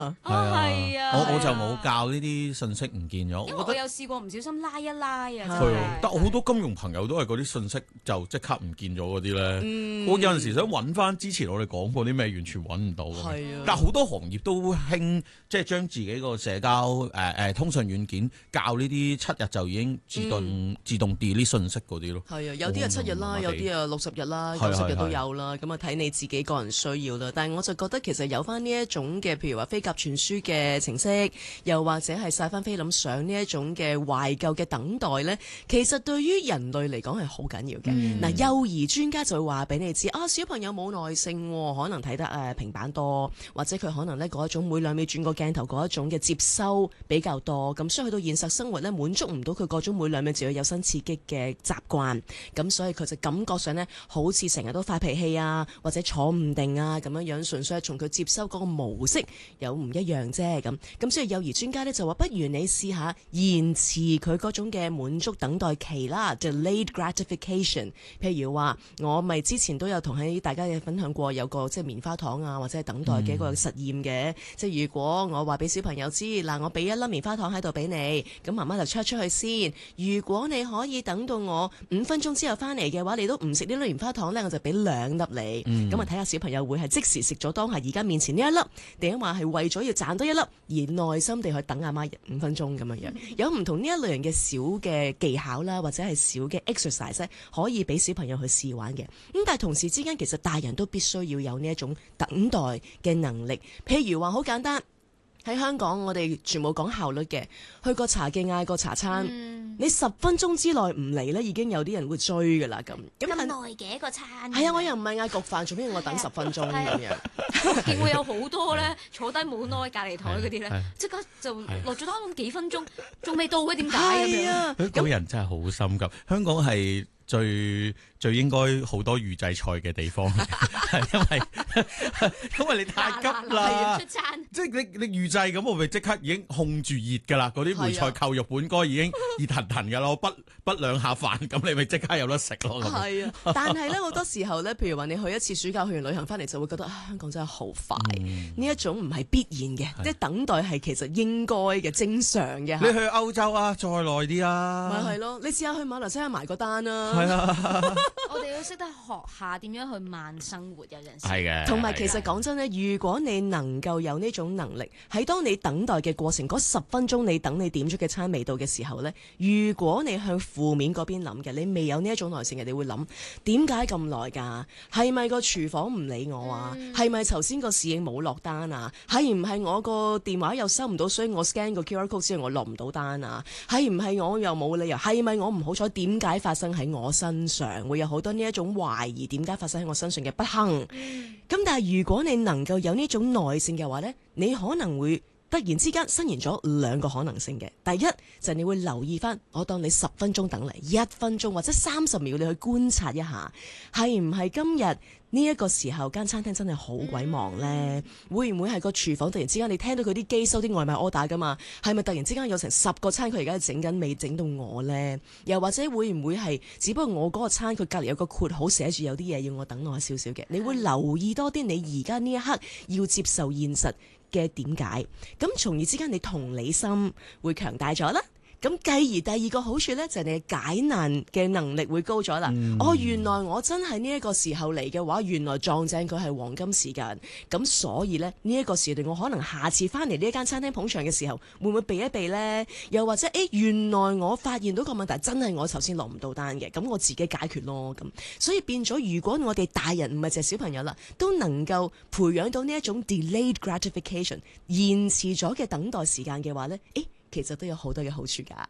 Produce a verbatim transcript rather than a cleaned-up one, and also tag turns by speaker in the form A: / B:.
A: 啊，
B: 係啊，
C: 我我就冇教呢啲信息唔見咗，
B: 因為我有試過唔小心拉一拉啊，
C: 係啊，但我好多金融朋友都係嗰啲信息就即刻唔見咗嗰啲咧。嗯、我有陣時想揾翻之前我哋講過啲咩，完全揾唔到。係啊，但係好多行業都興即係將自己個社交誒誒、呃、通訊軟件教呢啲七日就已經自動、嗯、自動 delete 信息嗰啲咯。
A: 係啊，有啲係七日啦，有啲啊六十日啦，九十日都有啦。咁啊睇你自己個人需要啦。但係我就覺得其實有翻呢一種嘅，譬如話飛鴿傳書嘅程式，又或者係晒翻菲林相呢一種嘅懷舊嘅等待呢，其實對於人類嚟講係好緊要嘅。嗱、嗯，幼兒專家就會話俾你知啊，小朋友冇耐性，可能睇得誒平板多，或者佢可能呢嗰一種每兩秒轉個鏡頭嗰一種嘅接收比較多，咁所以去到現實生活呢，滿足唔到佢嗰種每兩秒就要有新刺激嘅習慣，咁所以佢就感覺上呢，好似成日都發脾氣啊，或者坐唔定啊咁樣樣，純粹係從佢接收嗰個模式有唔一樣啫。咁咁所以幼兒專家咧就話，不如你試下延遲佢嗰種嘅滿足等待期啦 ，delayed gratification。譬如話，我咪之前都有同喺大家嘅分享過，有個即係棉花糖啊，或者係等待嘅一個實驗嘅。嗯、即係如果我話俾小朋友知，嗱，我俾一粒棉花糖喺度俾你，咁媽媽就出出去先。如果你可以等到我五分鐘之後翻嚟嘅話，你都唔食呢粒棉花糖咧，我就俾兩粒你。咁啊睇下小朋友會係即時食咗當下而家面前呢一粒，定話係為咗要賺多一粒而耐心地去等阿媽五分鐘咁樣樣，有唔同呢一類型嘅小嘅技巧啦，或者係小嘅 exercise 可以俾小朋友去試玩嘅。咁但係同時之間，其實大人都必須要有呢一種等待嘅能力。譬如話好簡單，喺香港我哋全部講效率嘅，去個茶記嗌個茶餐，嗯、你十分鐘之內唔嚟咧，已經有啲人會追噶啦咁。
B: 咁耐嘅一個餐。
A: 係啊，我又唔係嗌焗飯，做咩我等十分鐘咁樣？
B: 見會有好多咧坐低冇耐隔離台嗰啲咧，即刻就落咗單咁幾分鐘，仲未到嘅點解咁樣？
C: 香港人真係好心急，香港係最最應該好多預製菜嘅地方，係因為因為你太急啦，
B: 出餐
C: 即係你你預製咁，我咪即刻已經控住熱㗎啦，嗰啲梅菜扣肉本該已經熱騰騰㗎啦，我滗滗兩下飯，咁你咪即刻有得食咯。
A: 係啊，但係咧好多時候咧，譬如話你去一次暑假去完旅行翻嚟，就會覺得啊香港真係好快，呢、嗯、一種唔係必然嘅，即係等待係其實應該嘅正常嘅。
C: 你去歐洲啊，再耐啲啊，
A: 咪係咯，你試下去馬來西亞埋個單啊。
C: 係啊，
B: 我哋要識得學下點樣去慢生活，有陣時
C: 係嘅。
A: 同埋其實講真咧，如果你能夠有呢種能力，喺當你等待嘅過程嗰十分鐘，你等你點出嘅餐未到嘅時候咧，如果你向負面嗰邊諗嘅，你未有呢一種耐性嘅，你會諗點解咁耐㗎？係咪個廚房唔理我啊？係咪頭先個侍應冇落單啊？係唔係我個電話又收唔到，所以我 scan 個 Q R code 之後我落唔到單啊？係唔係我又冇理由？係咪我唔好彩？點解發生喺我身上？會有好多呢一種懷疑，點解發生喺我身上嘅不幸？咁、嗯、但係如果你能夠有呢種耐性嘅話呢，你可能會突然之間伸延咗兩個可能性嘅。第一就係、你會留意翻，我當你十分鐘等嚟，一分鐘或者三十秒，你去觀察一下，係唔係今日呢一個時候間餐廳真係好鬼忙呢？嗯、會唔會係個廚房突然之間你聽到佢啲機收啲外賣 order 噶嘛？係咪突然之間有成十個餐佢而家整緊未整到我呢？又或者會唔會係只不過我嗰個餐佢隔離有個括號寫住有啲嘢要我等我少少嘅？你會留意多啲你而家呢一刻要接受現實嘅點解？咁從而之間你同理心會強大咗啦。咁繼而第二個好處呢，就係、是、你解難嘅能力會高咗啦。嗯、哦，原來我真係呢一個時候嚟嘅話，原來撞正佢係黃金時間。咁所以呢，呢、這、一個時段我可能下次翻嚟呢一間餐廳捧場嘅時候，會唔會避一避呢？又或者誒，原來我發現到個問題真係我頭先落唔到單嘅，咁我自己解決咯。咁所以變咗，如果我哋大人唔係淨係小朋友啦，都能夠培養到呢一種 delayed gratification 延遲咗嘅等待時間嘅話呢。誒。其實都有好多嘅好處㗎。